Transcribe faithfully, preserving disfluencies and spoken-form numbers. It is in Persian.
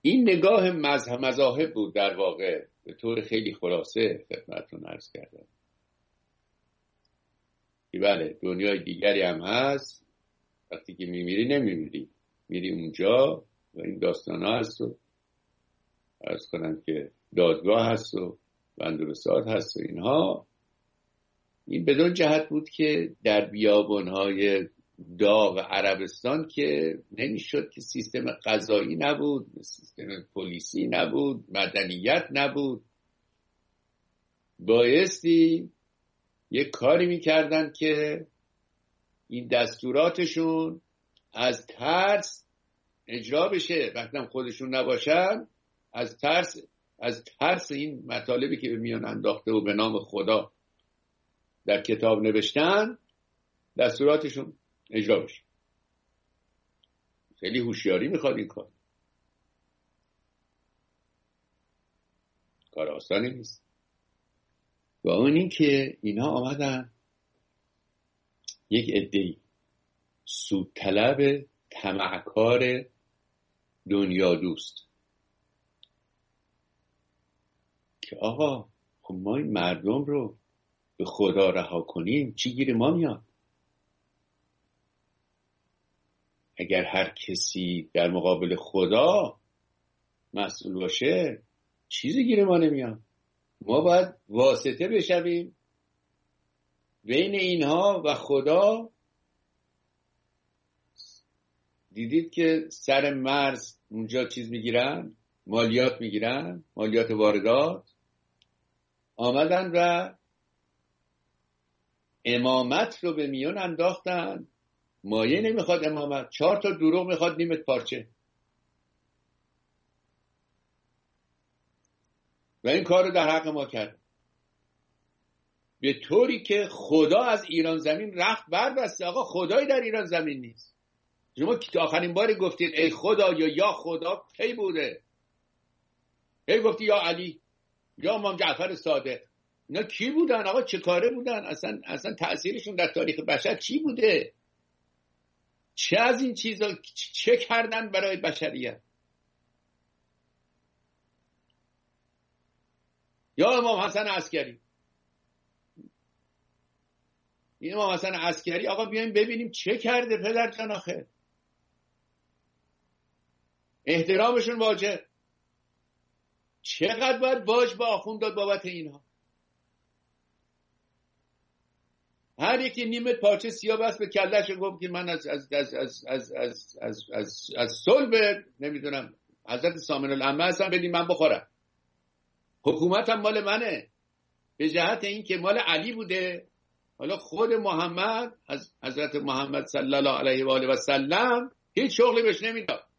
این نگاه مذهب مذاهب بود در واقع، به طور خیلی خلاصه خدمتتون عرض کردم. بله دنیای دیگری هم هست، وقتی که میمیری نمیمیری، میری اونجا و این داستان ها هست و عرض کنم که دادگاه هست و بندرسات هست و اینها. این بدون جهت بود که در بیابانهای داغ عربستان که نمیشد که سیستم قضایی نبود، سیستم پلیسی نبود، مدنیت نبود، بایستی یک کاری میکردن که این دستوراتشون از ترس اجرا بشه. وقتی هم خودشون نباشن، از ترس از ترس این مطالبی که به میان انداخته و به نام خدا در کتاب نوشتن دستوراتشون اجرا بشه. خیلی هوشیاری میخواد این کار، کار آسانی نیست. و اون این که اینها آمدن یک عده‌ای سود طلب طمعکار دنیا دوست که آقا خب ما این مردم رو به خدا رها کنیم چی گیر ما میاد؟ اگر هر کسی در مقابل خدا مسئول باشه چیزی گیر ما نمیاد. ما باید واسطه بشویم بین اینها و خدا. دیدید که سر مرز اونجا چیز میگیرن، مالیات میگیرن، مالیات واردات. آمدن و امامت رو به میون انداختن. مایه نمیخواد امامت، چهار تا دروغ میخواد نیمت پارچه. و این کار رو در حق ما کرد، به طوری که خدا از ایران زمین رفت بربسته. آقا خدایی در ایران زمین نیست. شما که آخرین باری گفتید ای خدا یا یا خدا کی بوده؟ ای گفتی یا علی یا امام جعفر صادق. اینا کی بودن؟ آقا چه کاره بودن؟ اصلا اصلا تأثیرشون در تاریخ بشر چی بوده؟ چه از این چیزا چه کردن برای بشریت؟ یا امام حسن عسکری. این امام حسن عسکری آقا بیایم ببینیم چه کرده پدر جان. آخه احترامشون واجب. چقدر باید باج با آخوند داد بابت اینها؟ هر یکی نیمه پارچه سیاه بس به کلش گفت که من از از از از از از از از, از صلب نمیدونم حضرت سامن العمه هستم، بدین من بخورم. حکومتم مال منه. به جهت این که مال علی بوده، حالا خود محمد از حضرت محمد صلی الله علیه و آله و سلم هیچ شغلی بهش نمیداد.